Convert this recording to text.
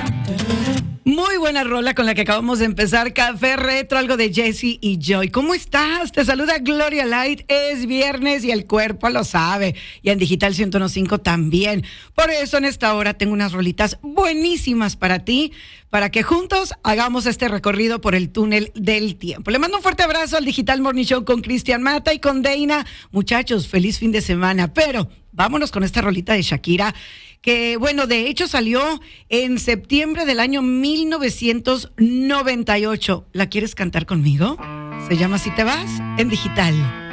Muy buena rola con la que acabamos de empezar, Café Retro, algo de Jessie y Joy. ¿Cómo estás? Te saluda Gloria Light. Es viernes y el cuerpo lo sabe. Y en Digital 101.5 también. Por eso en esta hora tengo unas rolitas buenísimas para ti, para que juntos hagamos este recorrido por el túnel del tiempo. Le mando un fuerte abrazo al Digital Morning Show con Cristian Mata y con Deina. Muchachos, feliz fin de semana. Pero vámonos con esta rolita de Shakira, que bueno, de hecho salió en septiembre del año 1998. ¿La quieres cantar conmigo? Se llama Si te vas en Digital.